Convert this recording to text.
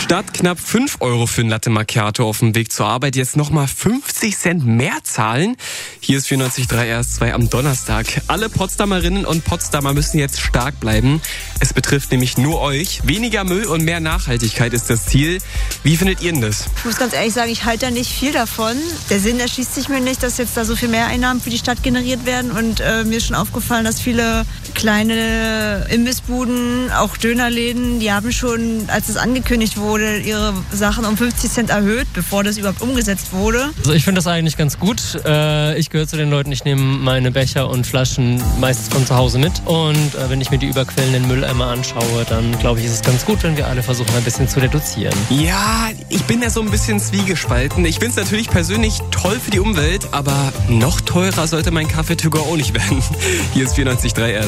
Statt knapp 5 Euro für ein Latte Macchiato auf dem Weg zur Arbeit jetzt nochmal 50 Cent mehr zahlen? Hier ist 94.3 RS2 am Donnerstag. Alle Potsdamerinnen und Potsdamer müssen jetzt stark bleiben. Es betrifft nämlich nur euch. Weniger Müll und mehr Nachhaltigkeit ist das Ziel. Wie findet ihr denn das? Ich muss ganz ehrlich sagen, ich halte da nicht viel davon. Der Sinn erschließt sich mir nicht, dass jetzt da so viel Mehreinnahmen für die Stadt generiert werden. Und mir ist schon aufgefallen, dass viele kleine Imbissbuden, auch Dönerläden, die haben schon, als es angekündigt wurde, ihre Sachen um 50 Cent erhöht, bevor das überhaupt umgesetzt wurde. Also ich finde das eigentlich ganz gut. Ich gehöre zu den Leuten, ich nehme meine Becher und Flaschen meistens von zu Hause mit. Und wenn ich mir die überquellenden Mülleimer anschaue, dann glaube ich, ist es ganz gut, wenn wir alle versuchen, ein bisschen zu reduzieren. Ja, ich bin ja so ein bisschen zwiegespalten. Ich finde es natürlich persönlich toll für die Umwelt, aber noch teurer sollte mein Kaffee to go auch nicht werden. Hier ist 94.3 RS.